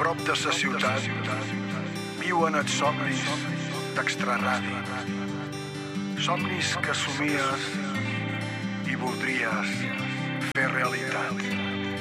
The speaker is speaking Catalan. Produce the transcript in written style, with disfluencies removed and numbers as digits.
prop de sa ciutat, viuen els somnis d'extraradi. Somnis que somies i voldries fer realitat.